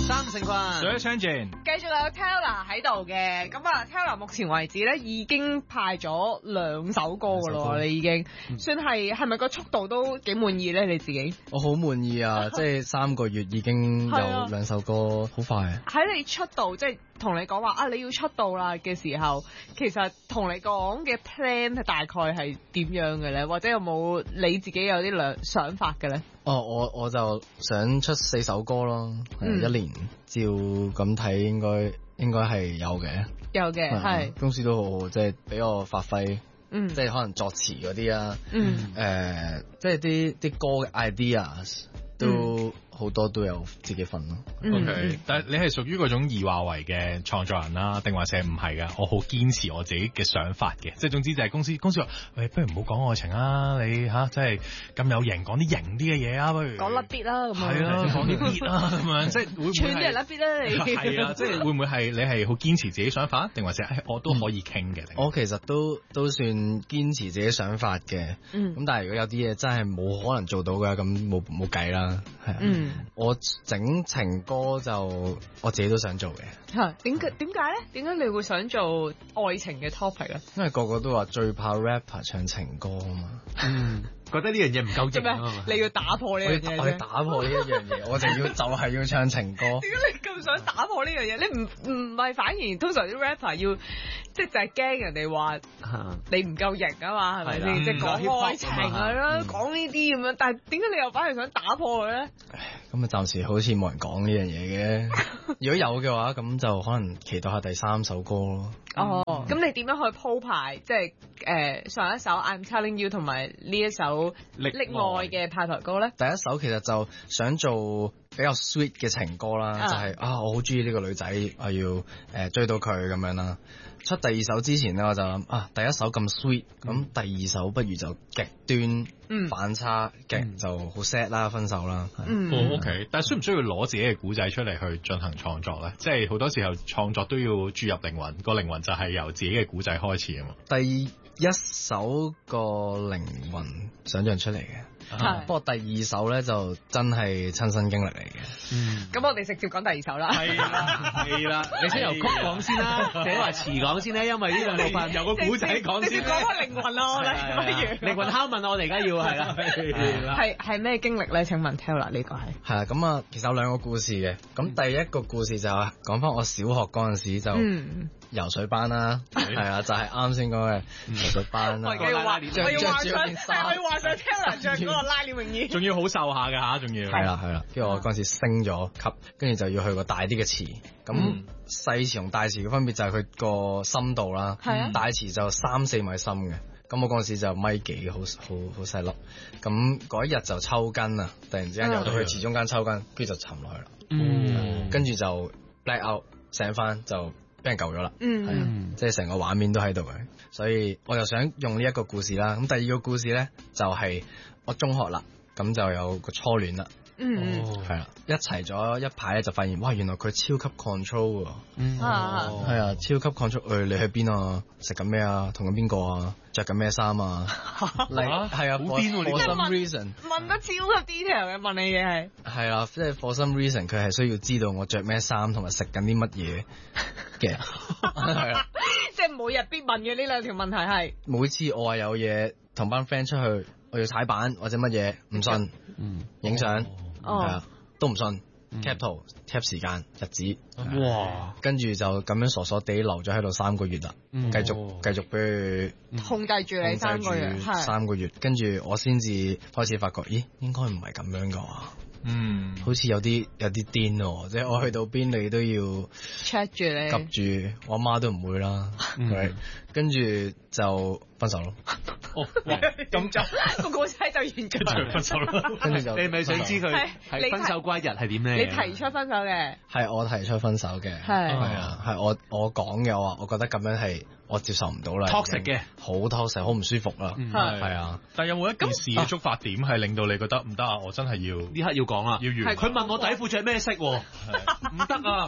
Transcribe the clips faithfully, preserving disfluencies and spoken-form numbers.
三成群， 水昌健， 繼續有 Taylor 喺度嘅，咁啊 Taylor 目前為止咧已經派咗兩首歌噶咯，你已經、嗯、算係係咪個速度都幾滿意咧？你自己？ 我好滿意啊！即係三個月已經有兩首歌，好快啊！ 喺你出道，即係同你講話啊，你要出道啦嘅時候，其實同你講嘅 plan 大概係點樣嘅咧？或者有冇你自己有啲兩想法嘅咧？ 哦，我我就想出四首歌咯，嗯、一年照咁睇應該應該係有嘅， 有嘅係公司都好好，即係俾我發揮， 嗯， 即係可能作詞嗰啲啊， 嗯， 誒、呃，即係啲啲歌嘅 ideas 都好、嗯、多都有自己份咯。 O、okay, K，、嗯、但係你係屬於嗰種易話為嘅創作人啦，定或者唔係噶？我好堅持我自己嘅想法嘅，即係總之就係公司公司話，喂，不如唔好講愛情啊，你吓即係咁有型，講啲型啲嘅嘢啊，不如講甩啲啦，咁樣係啊，講啲啲啦，咁樣即係會唔會串啲人甩啲啦？你係啊，即係會唔會係你係好堅持自己想法，定或者誒我都可以傾嘅、嗯？ 我其實都都算堅持自己想法嘅，咁、嗯、但係如果有啲嘢真係冇可能做到嘅，咁冇冇計啦，係啊，嗯、我整情歌就我自己都想做嘅。 係點解點解咧？點解你會想做愛情嘅 topic 咧？ 因為個個都話最怕 rapper 唱情歌啊嘛。嗯。 覺得呢樣嘢唔夠型啊嘛！ 你要打破呢樣嘢， 我要打破呢一樣嘢，我就要就係要唱情歌。點解你咁想打破呢樣嘢？你唔唔係反而通常啲 rapper 要即係就係驚人哋話你唔夠型啊嘛？係咪先？即係講愛情係咯，講呢啲咁樣。但係點解你又反而想打破佢咧？ 咁啊，暫時好似冇人講呢樣嘢嘅。如果有嘅話，咁就可能期待下第三首歌咯。 哦，咁、嗯、你點樣去鋪排？即係誒、呃、上一首 I'm Telling You 同埋呢一首溺愛嘅派台歌咧？ 第一首其實就想做比較 sweet 嘅情歌啦，啊就係、是、啊我好中意呢個女仔，我要誒、呃、追到佢咁樣啦。出第二首之前咧，我就諗啊第一首咁 sweet，咁、嗯、第二首不如就極端、嗯、反差極、嗯、就好 sad 啦，分手啦。 嗯，哦 OK，但係需唔需要攞自己嘅古仔出嚟去進行創作咧？即係好多時候創作都要注入靈魂，個靈魂就係由自己嘅古仔開始啊嘛。 第一首個靈魂想象出嚟嘅，啊、不過第二首咧就真係親身經歷嚟嘅。 嗯，咁我哋直接講第二首啦。 係啦，係啦，你先由曲講先啦，定係話詞講先咧？因為呢兩部分由個古仔講先。 你講開靈魂啦，我哋不如靈魂拷問我哋而家要係啦。 係係咩經歷咧？請問 Taylor 呢個係係啊，咁啊，其實有兩個故事嘅。咁第一個故事就係講翻我小學嗰陣時就游水班啦，係啊，就係啱先講嘅游水班啦。 我要話，我要幻想，我要幻想 Taylor 着嗰個拉鏈泳衣， 仲要好瘦下嘅吓，仲要係啦係啦。跟住我嗰陣時升咗級，跟住就要去個大啲嘅池。咁細池同大池嘅分別就係佢個深度啦。大池就三四米深嘅。咁我嗰陣時就米幾，好好好細粒。咁嗰一日就抽筋啊！突然之間游到去池中間抽筋，跟住就沉落去啦。嗯，跟住就 black out 醒翻就俾人救咗啦。嗯，係啊，即係成個畫面都喺度嘅。所以我就想用呢一個故事啦。咁第二個故事咧就係、是、我中學啦，咁就有個初戀啦。嗯，係啦，一齊咗一排咧，就發現哇，原來佢超級 control 喎。嗯，係啊，超級 control。誒，你去邊啊？食緊咩啊？同緊邊個啊？着緊咩衫啊？嚟係啊， 好癲喎！ For some reason 問得超級 detail 嘅，問你嘢係係啊，即係 for some reason 佢係需要知道我着咩衫同埋食緊啲乜嘢嘅。係啊， 即係每日必問嘅呢兩條問題係。 每次我話有嘢同班 friend 出去，我要踩板或者乜嘢，唔信，嗯，影相。係啊，都唔信 cap 圖 cap 時間日子，哇！跟住就咁樣傻傻地留咗喺度三個月啦，繼續繼續俾佢控制住你三個月， 三個月，跟住我先至開始發覺，咦，應該唔係咁樣噶，嗯，好似有啲有啲癲喎，即係我去到邊你都要 check 住你， 及住我媽都唔會啦，跟住就分手咯。 哦，咁就個故仔就完咗， 分手啦。 跟住就你咪想知佢係分手嗰一日係點咧？ 你提出分手嘅， 係我提出分手嘅，係係啊，係我我講嘅，我話我覺得咁樣係我接受唔到啦 ，toxic 嘅， 好 toxic，好唔舒服啦，係啊。 但係有冇一件事嘅觸發點係令到你覺得唔得啊？我真係要呢刻要講啊， 要完。 佢問我底褲着咩色，唔得啊！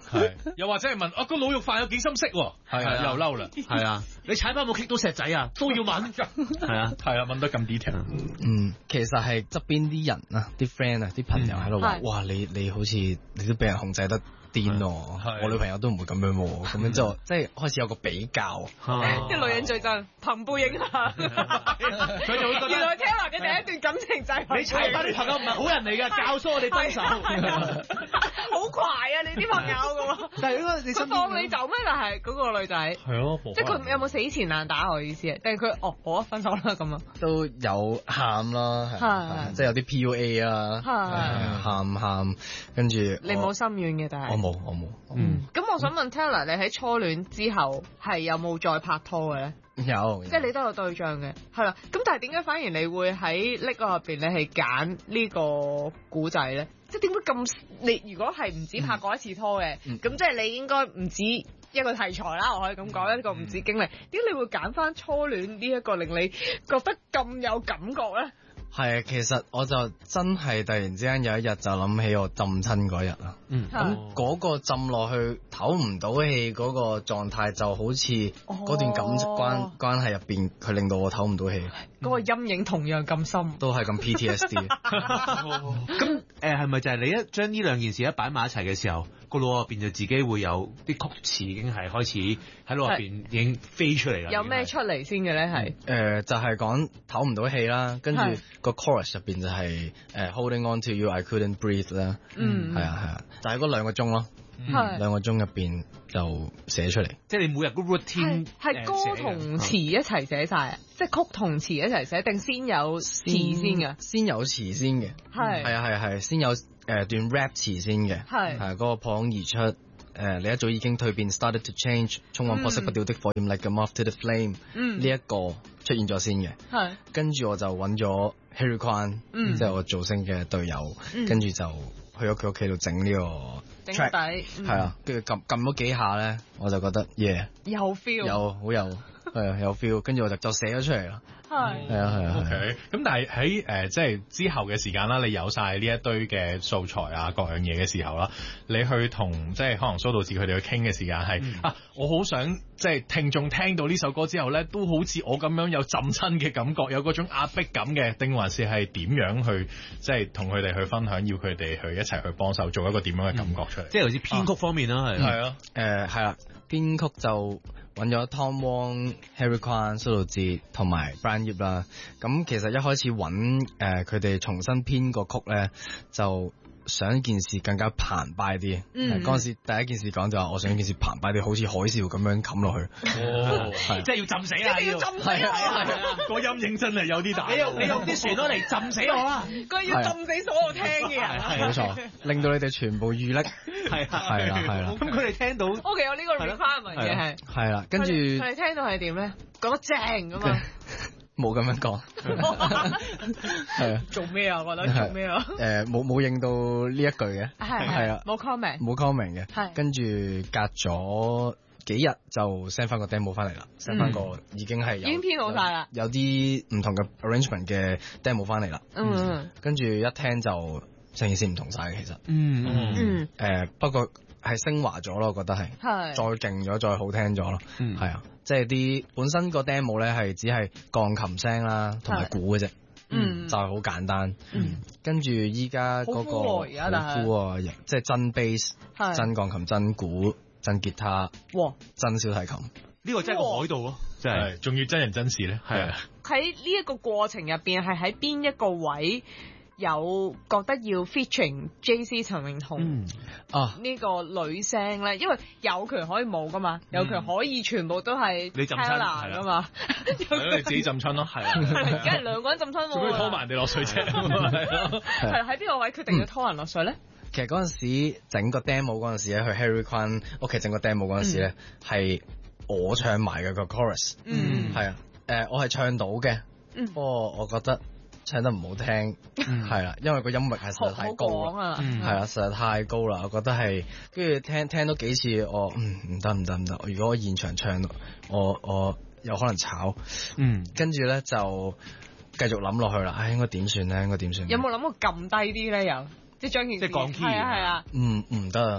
係，又或者係問啊個滷肉飯有幾深色喎？係啊，又嬲啦。 係啊，你踩翻冇棘到石仔啊，都要問。係啊， 係啊，問得咁 detail。 嗯，其實係側邊啲人啊，啲 friend 啊，啲朋友喺度話，哇，你你好似你都俾人控制得癲喎，我女朋友都唔會咁樣喎，咁樣就即係開始有個比較。 啲女人最憎朋輩影響， 佢就會覺得原來 Taylor 嘅第一段感情就係你踩翻啲朋友唔係好人嚟㗎，教唆我哋分手。 好怪啊！你啲朋友㗎喎， 但係如果你佢放你走咩？但係嗰個女仔係咯， 即係佢有冇死纏爛打我意思啊？定係佢哦好啊分手啦咁啊？ 都有喊啦，係即係有啲 P U A 啦，喊喊跟住你冇心軟嘅，但係我冇我冇。 嗯，咁我想問 Taylor，你喺初戀之後係有冇再拍拖嘅咧？ 有， 即係你都有對象嘅，係啦。咁但係點解反而你會喺呢個入邊你係揀呢個古仔咧？即係點解咁？你如果係唔止拍過一次拖嘅，咁、嗯、即係你應該唔止一個題材啦。我可以咁講，嗯、一個唔止經歷。點解你會揀翻初戀呢一個令你覺得咁有感覺咧？ 係啊，其實我就真係突然之間有一日就諗起我浸親嗰日啊。嗯，咁嗰個浸落去唞唔到氣嗰個狀態，就好似嗰段感關、哦、關係入邊，佢令到我唞唔到氣。 嗰個陰影同樣咁深， 都係咁 P T S D。 咁誒係咪就係你一將呢兩件事一擺埋一齊嘅時候，個腦入邊就自己會有啲曲詞已經係開始喺腦入邊已經飛出嚟啦？ 有咩出嚟先嘅咧？係誒、 呃、就係講唞唔到氣啦，跟住個 chorus 入邊就係、是、誒、呃、Holding on to you I couldn't breathe 啦。嗯，係啊係啊，就係嗰兩個鐘咯。係兩個鐘入邊就寫出嚟， 即係你每日個 routine 係歌同詞一齊寫晒啊！即係曲同詞一齊寫，定先有詞先嘅？ 先有詞先嘅，係係啊係係先有誒段 rap 詞先嘅，係係嗰個破空而出誒，你一早已經蛻變 started to change， 衝往撲熄不掉的火焰 like a moth to the flame， 呢一個出現咗先嘅，係跟住我就揾咗 Harry Kwan， 即係我造星嘅隊友，跟住就去咗佢屋企度整呢個。 track 底係啊，跟住撳撳咗幾下咧，我就覺得耶， 有 feel， 有好有係啊有 feel， 跟住我就就寫咗出嚟啦。係係啊係啊。 OK，咁但係喺誒即係之後嘅時間啦，你有晒呢一堆嘅素材啊各樣嘢嘅時候啦，你去同即係可能蘇道志佢哋去傾嘅時間係、嗯、啊，我好想即係聽眾聽到呢首歌之後咧，都好似我咁樣有浸親嘅感覺，有嗰種壓迫感嘅，定還是係點樣去即係同佢哋去分享，要佢哋去一齊去幫手做一個點樣嘅感覺出嚟？嗯、 即係好似編曲方面啦，係係啊， 誒係啦，編曲就揾咗 Tom Wong、Harry Kwan、蘇道志同埋 Brian Yip 啦。咁其實一開始揾誒佢哋重新編個曲咧，就想件事更加澎湃啲。嗯，嗰陣時第一件事講就話，我想件事澎湃啲，好似海嘯咁樣冚落去。 哦， 係， 即係要浸死啊！ 要浸死啊！ 係啊，個陰影真係有啲大。 你用你用啲船都嚟浸死我啊！ 佢要浸死所有聽嘅人。 冇錯，令到你哋全部遇溺。 係啊， 係啦，係啦。 咁佢哋聽到 ，OK，有呢個 requirement 嘅係。 係啦，跟住佢哋聽到係點咧？覺得正噶嘛？ 冇咁樣講。係啊。 做咩啊？我覺得做咩啊？ 誒，冇冇應到呢一句嘅。 係係啊。冇 comment。 冇 comment 嘅。 係。跟住隔咗幾日就 send 翻個 demo 翻嚟啦，send 翻個已經係已經編好晒啦， 有啲唔同嘅 arrangement 嘅 demo 翻嚟啦。嗯。跟住一聽就成件事唔同晒嘅，其實。嗯嗯。誒，不過係升華咗咯，我覺得係。係。再勁咗，再好聽咗咯。嗯。係啊，即係啲本身個 demo 咧係只係鋼琴聲啦，同埋鼓嘅啫。嗯。就係好簡單。嗯。跟住依家嗰個好酷啊，即係真 bass、真鋼琴、真鼓、真吉他，哇！真小提琴， 呢個真係個海盜咯，真係， 仲要真人真事咧，係啊。 喺呢一個過程入邊，係喺邊一個位有覺得要 featuring J C 陳詠彤啊呢個女聲咧？因為有權可以冇噶嘛，有權可以全部都係你浸親噶嘛， 係你自己浸親咯，係啊， 而家係兩個人浸親喎， 做咩拖埋人哋落水啫？ 係喺邊個位決定要拖人落水咧？ 其實嗰陣時整個 demo 嗰陣時咧，去 Harry Kwan 屋企整個 demo 嗰陣時咧，係、嗯、我唱埋嘅個 chorus，嗯，係啊，誒、呃，我係唱到嘅，嗯，不過我覺得唱得唔好聽，係、嗯、啦，因為個音域係實在太高啦，係啊，實在太高啦，我覺得係，跟住聽聽到幾次，我嗯唔得唔得唔得，如果我現場唱，我我有可能炒，嗯，跟住咧就繼續諗落去啦，唉，應該點算咧？應該點算？ 有冇諗過撳低啲咧？又？即係將件事， 即係降 key， 係啊係啊， 唔唔得，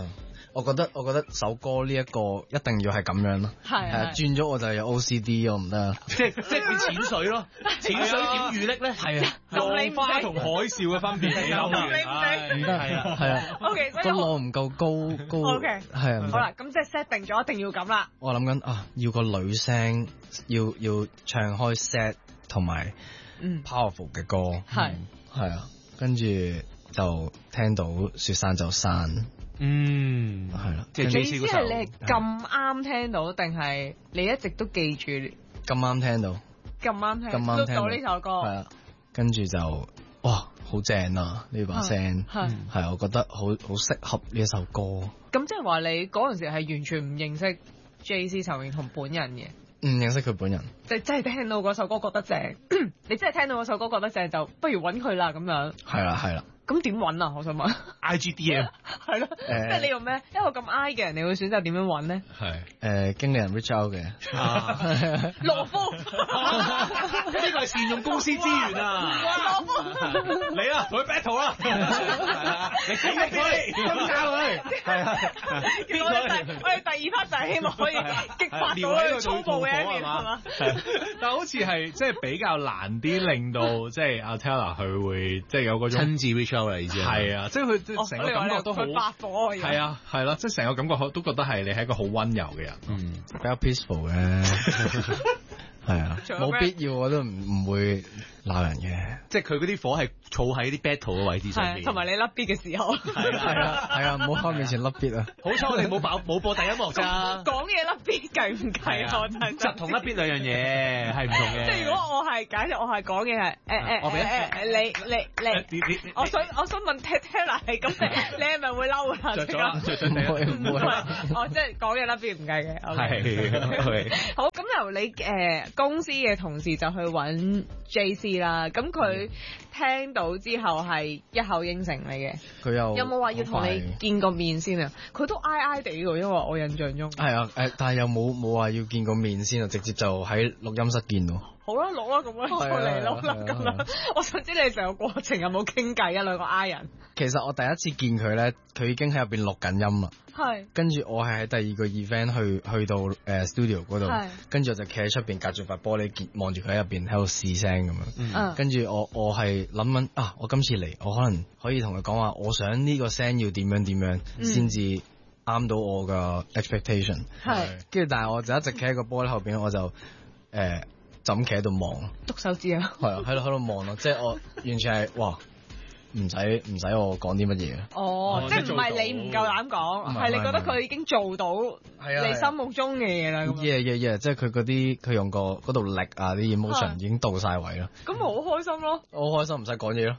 我覺得我覺得首歌呢一個一定要係咁樣咯，係係轉咗我就有 O C D 我唔得， 即係即係變淺水咯，淺水點遇溺咧？係啊， 浪花同海嘯嘅分別，你諗你唔理唔得係啊係啊 ，OK， 個浪唔夠高高 ，OK， 係啊， 好啦，咁即係 set 定咗，一定要咁啦。 我諗緊啊，要個女聲，要要唱開 sad 同埋 powerful 嘅歌， 係係啊，跟住就聽到雪山就山。 嗯， 係啦， 即係意思係你係咁啱聽到，定係你一直都記住？咁啱聽到， 咁啱聽， 咁啱聽到呢首歌， 係啊，跟住就哇，好正啊！呢把聲係係，我覺得好好適合呢一首歌。 咁即係話你嗰陣時係完全唔認識 J C 陳詠彤本人嘅？ 唔認識佢本人， 即係真係聽到嗰首歌覺得正，你真係聽到嗰首歌覺得正，就不如揾佢啦咁樣。 係啦係啦。 咁點揾啊？我想問 I G D M 係咯，即係你用咩？一個咁 I 嘅人，你會選擇點樣揾咧？ 係誒經理人 reach out 嘅， 羅夫， 呢個係善用公司資源啊！ 羅夫， 你啦，同佢 battle 啦， 你睇一佢，跟教佢，係啊！ 我哋第我哋第二 part 就係希望可以激發到佢粗暴嘅一面，係嘛？ 但好似係即係比較難啲，令到即係阿 Teller 佢會即係有嗰種親自 reach out 嚟啫。 係啊，即係佢即係成個感覺都好發火嘅。 係啊，係咯，即係成個感覺都覺得係你係一個好溫柔嘅人， 嗯，比較 peaceful 嘅，係啊，冇必要我都唔唔會鬧人嘅， 即係佢嗰啲火係儲喺啲 battle 嘅位置上面， 同埋你甩 beat 嘅時候， 係啊係啊係啊，唔好喺面前甩 beat 啊！ 好彩我哋冇爆冇播第一幕咋， 講嘢甩 beat 計唔計啊？真係同甩 beat 兩樣嘢係唔同嘅。 即係如果我係假設我係講嘢係誒誒我俾誒誒你你你，我想我想問 Teller 係咁你你係咪會嬲啊？ 着咗啦，着咗唔會唔會， 我即係講嘢甩 beat 唔計嘅。 係好，咁由你誒公司嘅同事就去揾 J C 啦，咁佢聽到之後係一口應承你嘅。 佢又有冇話要同你見個面先啊？佢都挨挨地喎，因為我印象中係啊誒，但係又冇冇話要見個面先啊，直接就喺錄音室見到。 好啦，錄啦咁樣，我嚟錄啦咁樣。我想知你成個過程有冇傾偈啊？兩個 I 人。 其實我第一次見佢咧，佢已經喺入邊錄緊音啦。 係。跟住我係喺第二個 event 去去到誒 studio 嗰度，跟住我就企喺出邊隔住塊玻璃見望住佢喺入邊喺度試聲咁樣。跟住我我係諗緊啊，我今次嚟，我可能可以同佢講話，我想呢個聲要點樣點樣先至啱到我嘅 expectation。係。跟住但係我就一直企喺個玻璃後邊，我就誒。就咁企喺度望， 篤手指啊！ 係啊，喺度喺度望咯，即係我完全係哇，唔使唔使我講啲乜嘢。 哦，即係唔係你唔夠膽講，係你覺得佢已經做到你心目中嘅嘢啦。 耶耶耶！即係佢嗰啲佢用個嗰度力啊啲 emotion 已經到晒位啦。 咁咪好開心咯！ 我好開心，唔使講嘢咯。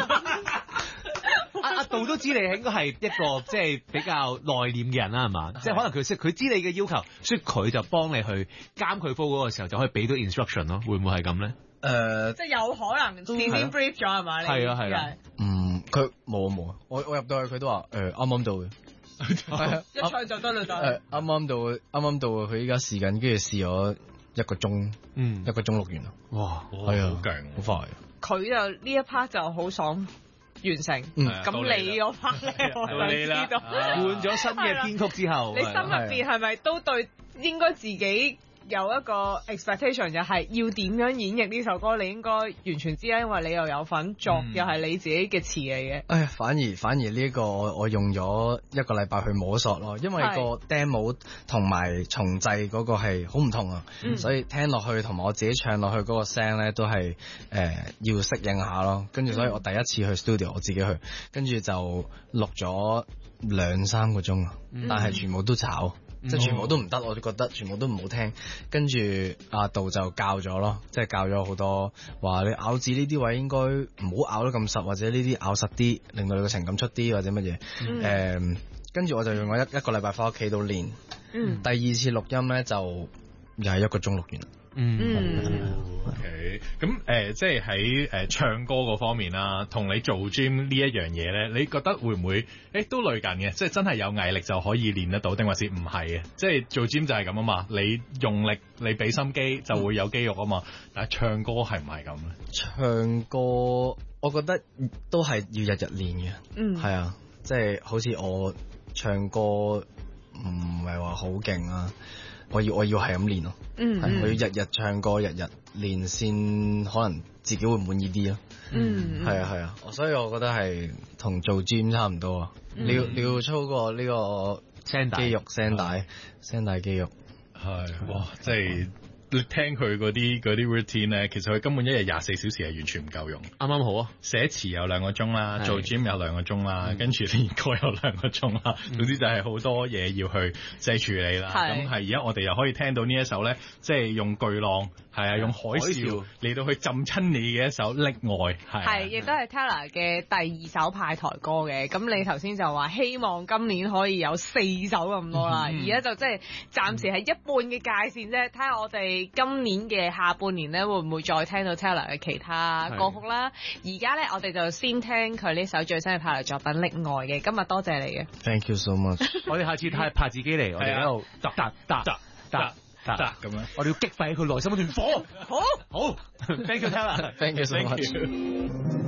阿阿杜都知你應該係一個即係比較內斂嘅人啦，係嘛？即係可能佢識佢知你嘅要求，所以佢就幫你去監佢 flow 嗰個時候，就可以俾到 instruction 咯。會唔會係咁咧？ 誒， 即係有可能前面 brief 咗係嘛？ 係啊係啊。 嗯，佢冇啊冇啊，我我入到去佢都話誒啱啱到嘅，係啊， 一唱就得啦就。 誒啱啱到，啱啱到，佢依家試緊，跟住試咗一個鐘，嗯，一個鐘錄完啦。哇，係啊，好勁，好快。佢就呢一 part 就好爽。完成，咁、嗯、你嗰 part 咧，我想知道， 換咗新嘅編曲之後， 你心入邊係咪都對應該自己有一個 expectation，就係要點樣演繹呢首歌？你應該完全知啦，因為你又有份作，嗯、又係你自己嘅詞嚟嘅。 哎呀，反而反而呢一個我我用咗一個禮拜去摸索咯，因為個 demo 同埋重製嗰個係好唔同啊，嗯、所以聽落去同埋我自己唱落去嗰個聲咧都係誒、呃、要適應下咯。跟住所以我第一次去 studio 我自己去，跟住就錄咗兩三個鐘啊，嗯、但係全部都炒。即係全部都唔得，我都覺得全部都唔好聽。跟住阿杜就教咗咯，即係教咗好多話你咬字呢啲位應該唔好咬得咁實，或者呢啲咬實啲，令到你個情感出啲或者乜嘢。誒、嗯，跟住、呃、我就用咗一一個禮拜翻屋企度練。嗯，第二次錄音咧就又係一個鐘錄完。 嗯，OK，咁誒、呃，即係喺誒唱歌嗰方面啦，同你做 gym 呢一樣嘢咧，你覺得會唔會誒、欸、都類近嘅？即係真係有毅力就可以練得到，定還是唔係嘅？即係做 gym 就係咁啊嘛，你用力，你俾心機就會有肌肉啊嘛。嗯、但係唱歌係唔係咁咧？ 唱歌我覺得都係要日日練嘅。嗯，係啊，即係好似我唱歌唔係話好勁啊，我要我要係咁練咯， 嗯， 係我要日日唱歌，日日練先可能自己會滿意啲咯。 嗯， 係啊係啊，所以我覺得係同做 gym 差唔多啊。 嗯、 你要你要操過呢個聲肌肉聲帶聲帶肌肉。 係哇，即係。你聽佢嗰啲嗰啲 routine 咧，其實佢根本一日廿四小時係完全唔夠用。 啱啱好啊！ 寫詞有兩個鐘啦，做 gym 有兩個鐘啦，嗯、跟住練歌有兩個鐘啦。嗯、總之就係好多嘢要去即係處理啦。咁係而家我哋又可以聽到呢一首咧，即係用巨浪係啊，用海嘯嚟到去浸親你嘅一首《溺愛》係。係， 亦都係 Taylor 嘅第二首派台歌嘅。咁你頭先就話希望今年可以有四首咁多啦，而家、嗯、就即係暫時係一半嘅界線啫。睇下我哋今年嘅下半年咧，會唔會再聽到 Taylor 嘅其他歌曲啦？而家咧，我哋就先聽佢呢首最新嘅派台作品《溺愛》嘅。今日多謝你嘅 ，Thank you so much。 我哋下次派拍子機嚟，我哋喺度答答答答答咁樣，我哋要激發佢內心嗰團火。好，好，Thank you Taylor，Thank you so much。